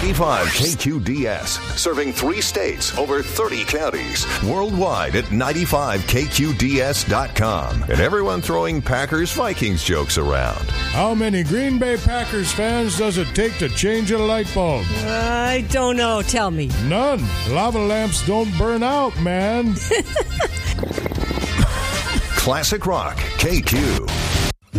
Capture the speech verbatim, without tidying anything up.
ninety-five K Q D S, serving three states, over thirty counties, worldwide at ninety-five K Q D S dot com. And everyone throwing Packers-Vikings jokes around. How many Green Bay Packers fans does it take to change a light bulb? I don't know. Tell me. None. Lava lamps don't burn out, man. Classic Rock, K Q.